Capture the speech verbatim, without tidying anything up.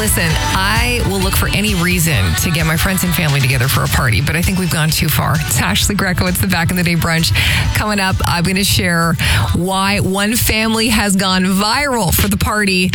Listen, I will look for any reason to get my friends and family together for a party, but I think we've gone too far. It's Ashley Greco. It's the Back in the Day brunch. Coming up, I'm going to share why one family has gone viral for the party